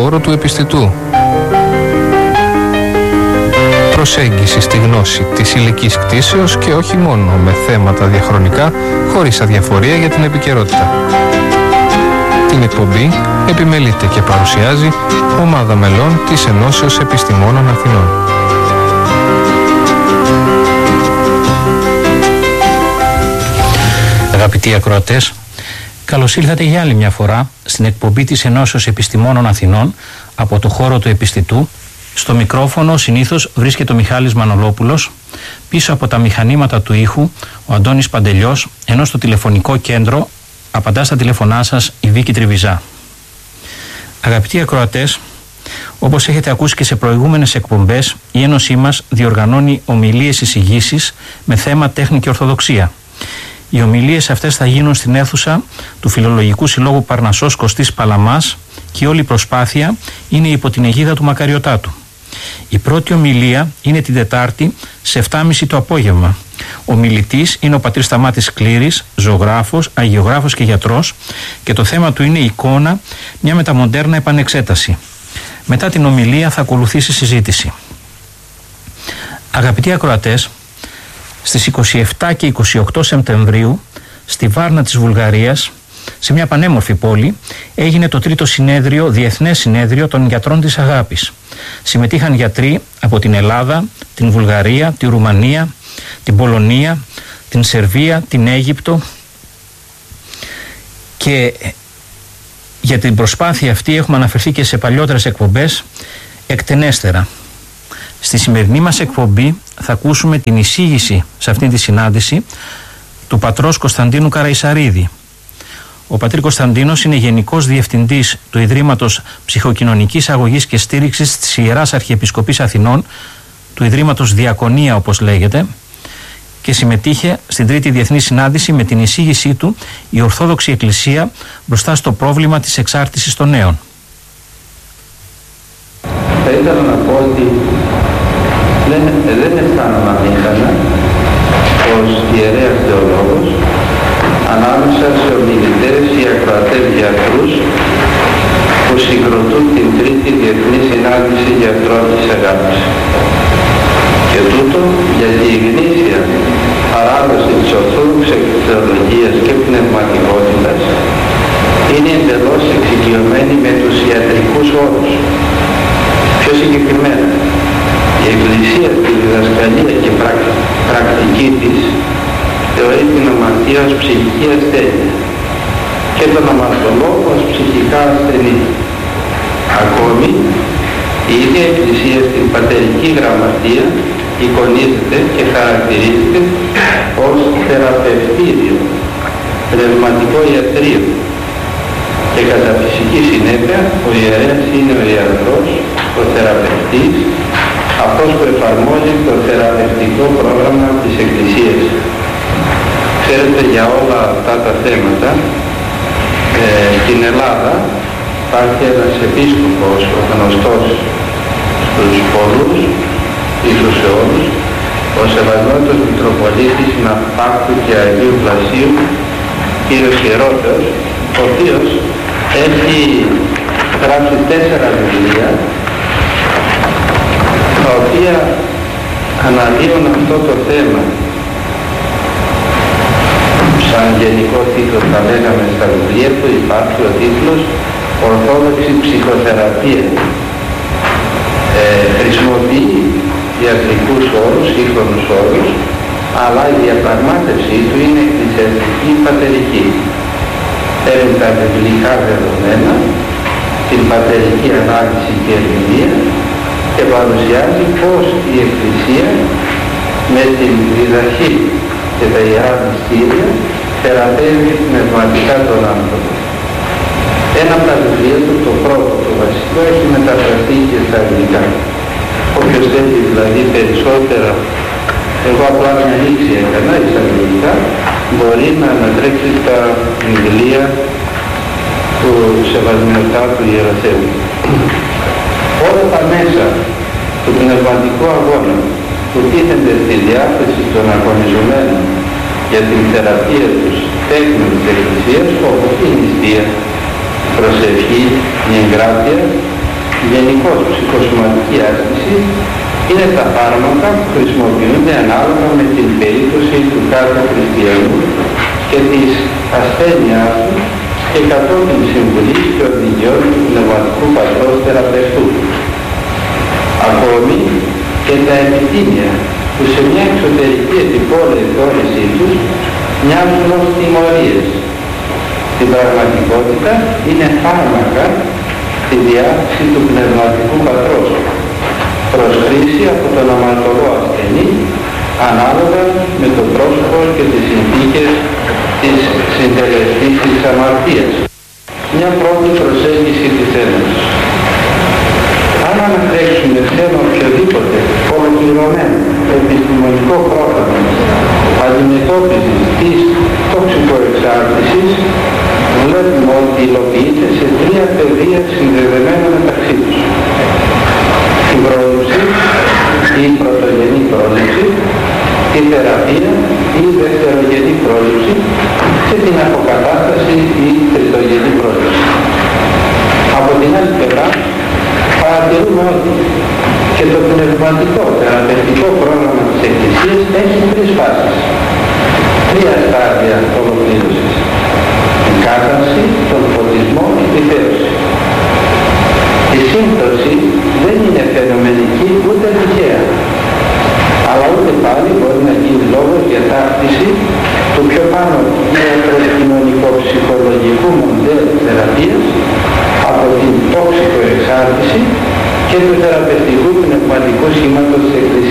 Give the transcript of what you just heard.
χώρο του επιστητού. Προσέγγιση στη γνώση της υλικής κτήσεως και όχι μόνο με θέματα διαχρονικά, χωρίς αδιαφορία για την επικαιρότητα. Την εκπομπή επιμελείται και παρουσιάζει ομάδα μελών της Ενώσεως Επιστημόνων Αθηνών. Αγαπητοί ακροατές, καλώς ήλθατε για άλλη μια φορά στην εκπομπή της Ενώσεως Επιστημόνων Αθηνών από το χώρο του επιστητού. Στο μικρόφωνο συνήθως βρίσκεται ο Μιχάλης Μανολόπουλος, πίσω από τα μηχανήματα του ήχου ο Αντώνης Παντελιός, ενώ στο τηλεφωνικό κέντρο απαντά στα τηλεφωνά σας η Βίκη Τριβιζά. Αγαπητοί ακροατές, όπως έχετε ακούσει και σε προηγούμενες εκπομπές, η Ένωσή μας διοργανώνει ομιλίες εισηγήσεις με θέμα τέχνη και ορθοδοξία. Οι ομιλίες αυτές θα γίνουν στην αίθουσα του Φιλολογικού Συλλόγου Παρνασσός Κωστής Παλαμάς και όλη η προσπάθεια είναι υπό την αιγίδα του Μακαριωτάτου. Η πρώτη ομιλία είναι την Τετάρτη σε 7.30 το απόγευμα. Ο μιλητής είναι ο πατήρ Σταμάτης Κλήρης, ζωγράφος, αγιογράφος και γιατρός, και το θέμα του είναι η εικόνα, μια μεταμοντέρνα επανεξέταση. Μετά την ομιλία θα ακολουθήσει συζήτηση. Αγαπητοί ακροατές, στις 27 και 28 Σεπτεμβρίου στη Βάρνα της Βουλγαρίας, σε μια πανέμορφη πόλη, έγινε το τρίτο συνέδριο, διεθνές συνέδριο των γιατρών της αγάπης. Συμμετείχαν γιατροί από την Ελλάδα, την Βουλγαρία, τη Ρουμανία, την Πολωνία, την Σερβία, την Αίγυπτο, και για την προσπάθεια αυτή έχουμε αναφερθεί και σε παλιότερες εκπομπές εκτενέστερα. Στη σημερινή μας εκπομπή θα ακούσουμε την εισήγηση σε αυτή τη συνάντηση του πατρός Κωνσταντίνου Καραϊσαρίδη. Ο πατήρ Κωνσταντίνος είναι Γενικός Διευθυντής του Ιδρύματος Ψυχοκοινωνικής Αγωγής και Στήριξης της Ιεράς Αρχιεπισκοπής Αθηνών, του Ιδρύματος Διακονία όπως λέγεται, και συμμετείχε στην τρίτη διεθνή συνάντηση με την εισήγησή του η Ορθόδοξη Εκκλησία μπροστά στο πρόβλημα της εξάρτησης των νέων. Θα ήθελα να πω ότι δεν αισθάνομαι αμήχανα ως ιερέας θεολόγος ανάμεσα σε ομιλητές ή ακροατές γιατρούς που συγκροτούν την τρίτη διεθνή συνάντηση γιατρών της αγάπης. Και τούτο γιατί η γνήσια παράδοση της ορθόδοξης θεολογίας και πνευματικότητας είναι εντελώς εξοικειωμένη με τους ιατρικούς όρους. Πιο συγκεκριμένα, η Εκκλησία στη διδασκαλία και πρακτική της θεωρεί την αμαρτία ως ψυχική ασθένεια και τον αμαρτωλόγο ως ψυχικά ασθενή. Ακόμη, η ίδια Εκκλησία στην πατερική γραμματεία εικονίζεται και χαρακτηρίζεται ως θεραπευτήριο, πνευματικό ιατρείο, και κατά φυσική συνέπεια ο ιερέας είναι ο ιατρός, ο θεραπευτής, αυτός που εφαρμόζει το θεραπευτικό πρόγραμμα της Εκκλησίας. Ξέρετε, για όλα αυτά τα θέματα στην Ελλάδα υπάρχει ένας επίσκοπος γνωστός στους πολλούς, ίσως σε όλους, ο Σεβασμιότατος Μητροπολίτης Ναυπάκτου και Αγίου Πλασίου, κύριος Χερόπεος, ο οποίος έχει γράψει 4 βιβλία τα οποία αναδύουν αυτό το θέμα. Σαν γενικό τίτλο θα λέγαμε στα βιβλία του υπάρχει ο τίτλος «Ορθόδοξη ψυχοθεραπεία». Χρησιμοποιεί ιατρικούς όρους, σύγχρονους όρους, αλλά η διαπραγμάτευσή του είναι εκκλησιαστική πατερική. Παίρνει τα βιβλικά δεδομένα, την πατερική ανάλυση και ερμηνεία και παρουσιάζει πως η Εκκλησία με την διδαχή και τα Ιερά Μυστήρια θεραπεύει πνευματικά τον άνθρωπο. Ένα από τα βιβλία του, το πρώτο, το βασικό, έχει μεταφραστεί και στα αγγλικά. Όποιος θέλει δηλαδή περισσότερα, εγώ απλά μια λήξη έκανα εισαγωγικά, μπορεί να ανατρέξει τα βιβλία του Σεβασμιωτάτου Ιεροθέου. Όλα τα μέσα του πνευματικού αγώνα που τίθενται στη διάθεση των αγωνιζομένων για την θεραπεία τους τέχνη της Εκκλησίας, όπως η νηστεία, προσευχή, η εγκράτεια, γενικώς ψυχοσωματική άσκηση είναι τα φάρμακα που χρησιμοποιούνται ανάλογα με την περίπτωση του κάθε χριστιανού και της ασθένειάς του και κατόπιν συμβουλής και οδηγιών του πνευματικού πατρός θεραπευτού. Ακόμη και τα επιτύμια που σε μια εξωτερική επιπόλαιη θεώρησή τους μοιάζουν ως τιμωρίες. Στην πραγματικότητα είναι φάρμακα στη διάθεση του πνευματικού πατρός προς χρήση από τον αμαρτωλό ασθενή ανάλογα με το πρόσωπο και τις συνθήκες της συντελεστής της αμαρτίας. Μια πρώτη προσέγγιση της Ένωσης. Αν ανατρέξουμε σε ένα οποιοδήποτε ολοκληρωμένο επιστημονικό πρόγραμμα αντιμετώπισης της τοξικοεξάρτησης, βλέπουμε ότι υλοποιείται σε τρία πεδία συνδεδεμένα μεταξύ τους. Την πρόληψη ή πρωτογενή πρόληψη, τη θεραπεία ή δευτερογενή πρόληψη και την αποκατάσταση ή τριτογενή πρόληψη. Από την άλλη πλευρά παρατηρούμε ότι και το πνευματικό θεραπευτικό πρόγραμμα της Εκκλησίας έχει τρεις φάσεις, τρία στάδια ολοκλήρωσης: την κάθαρση, τον φωτισμό και τη θέωση. Η σύμπτωση δεν είναι φαινομενική ούτε τυχαία, αλλά ούτε πάλι μπορεί να γίνει λόγος για ταύτιση του πιο πάνω ιατροκοινωνικο-ψυχολογικού μοντέλου θεραπείας από την τόξικο εξάρτηση και του θεραπευτικού πνευματικού σχήματος της Εκκλησίας.